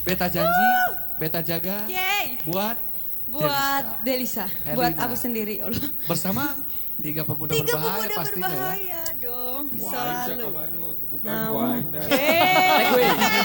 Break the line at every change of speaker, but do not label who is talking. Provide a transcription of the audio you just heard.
Beta janji, beta jaga
Yeay.
buat
Delisa,
Herlina.
buat aku sendiri, ya Allah.
Bersama tiga pemuda
Tiga
berbahaya
pemuda
pastinya ya.
berbahaya dong,
Wah,
selalu.
siya ka man yung bukan
Nah.
ko ay na.
Eh,